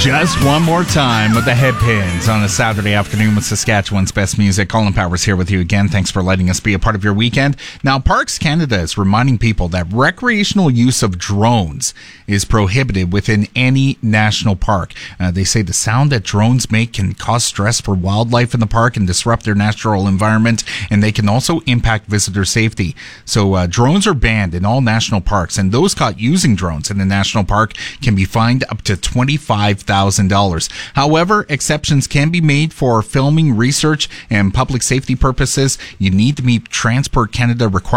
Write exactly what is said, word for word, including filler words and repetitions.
Just one more time with the Headpins on a Saturday afternoon with Saskatchewan's best music. Colin Powers here with you again. Thanks for letting us be a part of your weekend. Now, Parks Canada is reminding people that recreational use of drones is prohibited within any national park. Uh, they say the sound that drones make can cause stress for wildlife in the park and disrupt their natural environment, and they can also impact visitor safety. So uh, drones are banned in all national parks, and those caught using drones in a national park can be fined up to twenty-five thousand dollars. However, exceptions can be made for filming, research, and public safety purposes. You need to meet Transport Canada requirements